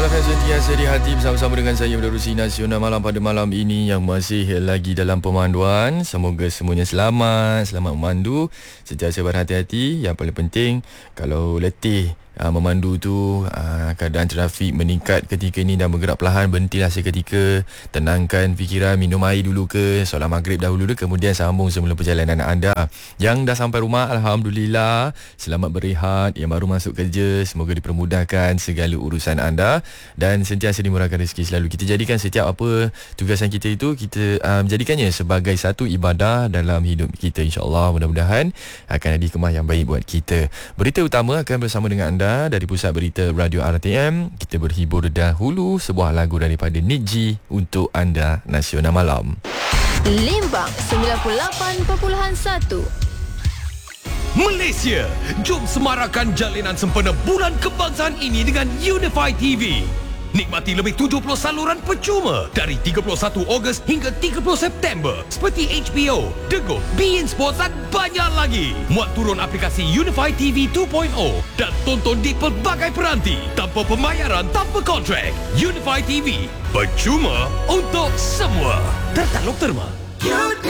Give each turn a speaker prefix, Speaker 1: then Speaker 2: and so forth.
Speaker 1: akan sentiasa di hati bersama-sama dengan saya menerusi Nasional Malam pada malam ini yang masih lagi dalam pemanduan. Semoga semuanya selamat memandu, sentiasa berhati-hati. Yang paling penting, kalau letih memandu tu, keadaan trafik meningkat ketika ini dan bergerak perlahan, berhentilah seketika, tenangkan fikiran, minum air dulu ke, solat maghrib dahulu ke, kemudian sambung semula perjalanan anda. Yang dah sampai rumah, Alhamdulillah, selamat berehat. Yang baru masuk kerja, semoga dipermudahkan segala urusan anda dan sentiasa dimurahkan rezeki selalu. Kita jadikan setiap apa tugasan kita itu, kita menjadikannya sebagai satu ibadah dalam hidup kita. InsyaAllah, mudah-mudahan akan ada hikmah yang baik buat kita. Berita utama akan bersama dengan anda dari Pusat Berita Radio RTM. Kita berhibur dahulu sebuah lagu daripada Nik G untuk anda, Nasional Malam.
Speaker 2: Limbang 98.1
Speaker 3: Malaysia, jom semarakkan jalinan sempena Bulan Kebangsaan ini dengan Unify TV. Nikmati lebih 70 saluran percuma dari 31 Ogos hingga 30 September seperti HBO, Dego, beIN Sports dan banyak lagi. Muat turun aplikasi Unify TV 2.0 dan tonton di pelbagai peranti tanpa pembayaran, tanpa kontrak. Unify TV, percuma untuk semua. Tertaluk terma.